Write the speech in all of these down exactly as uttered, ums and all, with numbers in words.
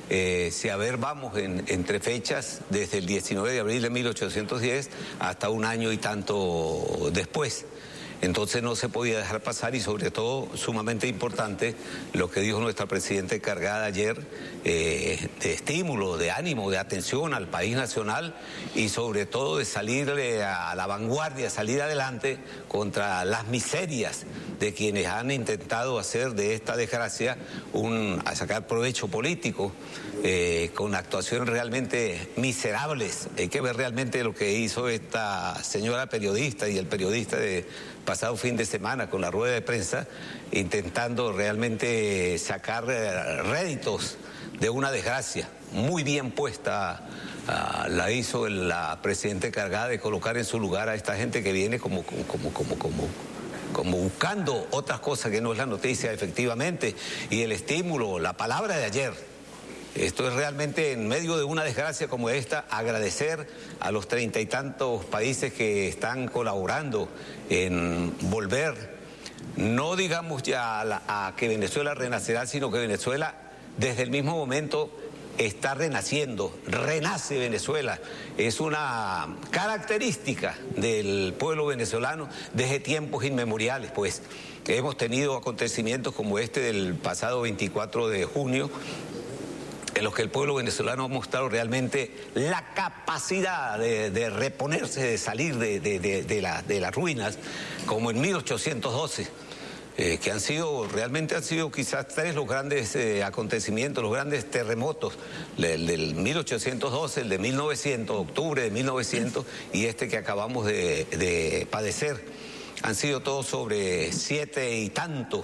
Eh, si a ver, vamos en, entre fechas desde el diecinueve de abril de mil ochocientos diez hasta un año y tanto después. Entonces no se podía dejar pasar y sobre todo sumamente importante lo que dijo nuestra presidenta encargada ayer, eh, de estímulo, de ánimo, de atención al país nacional y sobre todo de salirle a la vanguardia, salir adelante contra las miserias de quienes han intentado hacer de esta desgracia un, a sacar provecho político, eh, con actuaciones realmente miserables. Hay que ver realmente lo que hizo esta señora periodista y el periodista de pasado fin de semana con la rueda de prensa, intentando realmente sacar réditos de una desgracia muy bien puesta. Uh, la hizo la presidenta encargada de colocar en su lugar a esta gente que viene como, como, como, como, como, como buscando otras cosas que no es la noticia, efectivamente, y el estímulo, la palabra de ayer. Esto es realmente, en medio de una desgracia como esta, agradecer a los treinta y tantos países que están colaborando en volver, no digamos ya a, la, a que Venezuela renacerá, sino que Venezuela desde el mismo momento está renaciendo, renace Venezuela. Es una característica del pueblo venezolano desde tiempos inmemoriales, pues. Hemos tenido acontecimientos como este del pasado veinticuatro de junio, en los que el pueblo venezolano ha mostrado realmente la capacidad de, de reponerse, de salir de, de, de, de, la, de las ruinas, como en mil ochocientos doce, eh, que han sido, realmente han sido quizás tres los grandes eh, acontecimientos, los grandes terremotos, el del mil ochocientos doce, el de mil novecientos, octubre de mil novecientos, y este que acabamos de, de padecer. Han sido todos sobre siete y tanto,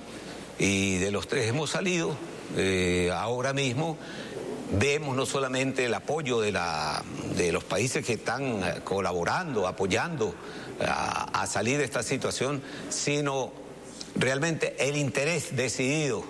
y de los tres hemos salido. Eh, ahora mismo vemos no solamente el apoyo de, la, de los países que están colaborando, apoyando a, a salir de esta situación, sino realmente el interés decidido,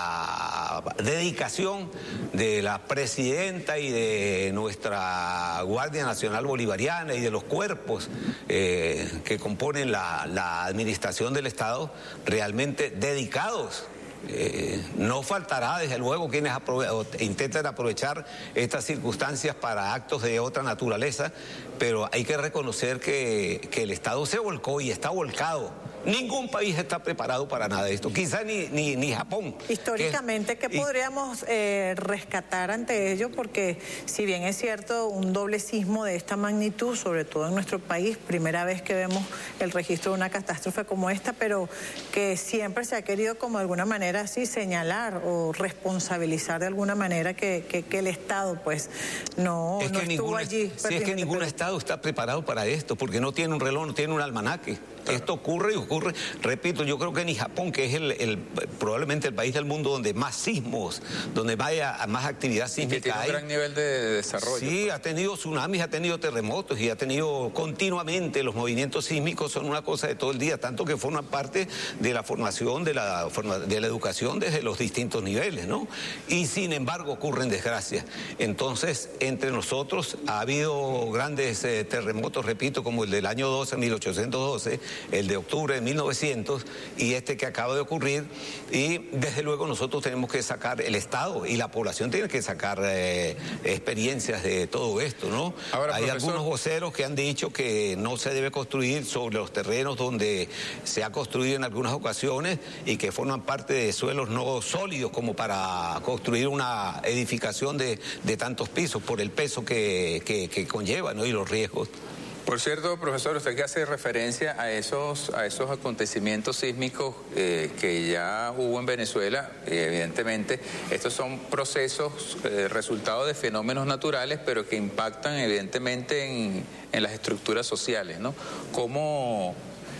la dedicación de la presidenta y de nuestra Guardia Nacional Bolivariana y de los cuerpos eh, que componen la, la administración del Estado, realmente dedicados. Eh, no faltará, desde luego, quienes aprove intenten aprovechar estas circunstancias para actos de otra naturaleza, pero hay que reconocer que, que el Estado se volcó y está volcado. Ningún país está preparado para nada de esto, quizá ni, ni, ni Japón. Históricamente, ¿qué podríamos eh, rescatar ante ello? Porque si bien es cierto, un doble sismo de esta magnitud, sobre todo en nuestro país, primera vez que vemos el registro de una catástrofe como esta, pero que siempre se ha querido como de alguna manera así señalar o responsabilizar de alguna manera que, que, que el Estado pues no, es no que estuvo ningún, allí. Si es que ningún Estado está preparado para esto, porque no tiene un reloj, no tiene un almanaque. Claro. Esto ocurre y ocurre, repito, yo creo que ni Japón, que es el, el probablemente el país del mundo donde más sismos, donde vaya más actividad sísmica y que tiene hay. un gran nivel de desarrollo. Sí, pues. Ha tenido tsunamis, ha tenido terremotos y ha tenido continuamente los movimientos sísmicos, son una cosa de todo el día, tanto que forman parte de la formación, de la, de la educación desde los distintos niveles, ¿no? Y sin embargo ocurren desgracias. Entonces, entre nosotros ha habido grandes eh, terremotos, repito, como el del año doce, mil ochocientos doce, el de octubre de mil novecientos y este que acaba de ocurrir, y desde luego nosotros tenemos que sacar, el Estado y la población tienen que sacar eh, experiencias de todo esto, ¿no? Ahora, hay profesor... algunos voceros que han dicho que no se debe construir sobre los terrenos donde se ha construido en algunas ocasiones y que forman parte de suelos no sólidos como para construir una edificación de, de tantos pisos por el peso que, que, que conlleva, ¿no? Y los riesgos. Por cierto, profesor, usted que hace referencia a esos, a esos acontecimientos sísmicos eh, que ya hubo en Venezuela, eh, evidentemente, estos son procesos, eh, resultado de fenómenos naturales, pero que impactan evidentemente en, en las estructuras sociales, ¿no? ¿Cómo,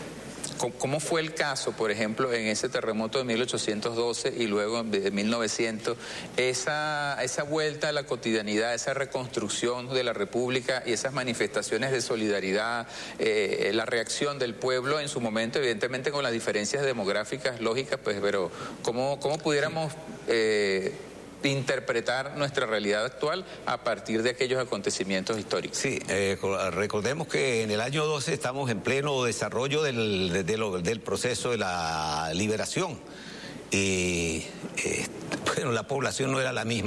¿Cómo fue el caso, por ejemplo, en ese terremoto de mil ochocientos doce y luego de mil novecientos, esa, esa vuelta a la cotidianidad, esa reconstrucción de la República y esas manifestaciones de solidaridad, eh, la reacción del pueblo en su momento, evidentemente con las diferencias demográficas lógicas, pues, pero ¿cómo, cómo pudiéramos eh, interpretar nuestra realidad actual a partir de aquellos acontecimientos históricos? Sí, eh, recordemos que en el año doce estamos en pleno desarrollo del, de, de lo, del proceso de la liberación y eh, bueno, la población no era la misma.